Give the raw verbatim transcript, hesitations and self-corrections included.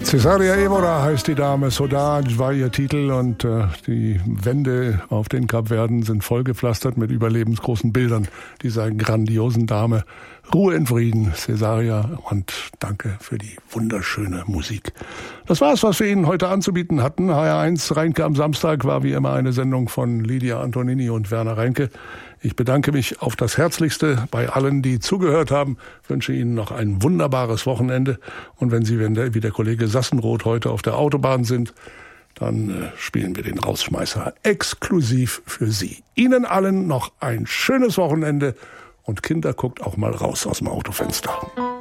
Cesaria Evora heißt die Dame, Saudade war ihr Titel und äh, die Wände auf den Kapverden sind vollgepflastert mit überlebensgroßen Bildern dieser grandiosen Dame. Ruhe in Frieden, Cesaria, und danke für die wunderschöne Musik. Das war's, was wir Ihnen heute anzubieten hatten. H R eins Reinke am Samstag war wie immer eine Sendung von Lydia Antonini und Werner Reinke. Ich bedanke mich auf das Herzlichste bei allen, die zugehört haben, wünsche Ihnen noch ein wunderbares Wochenende. Und wenn Sie, wenn der, wie der Kollege Sassenroth heute auf der Autobahn sind, dann äh, spielen wir den Rausschmeißer exklusiv für Sie. Ihnen allen noch ein schönes Wochenende und Kinder, guckt auch mal raus aus dem Autofenster.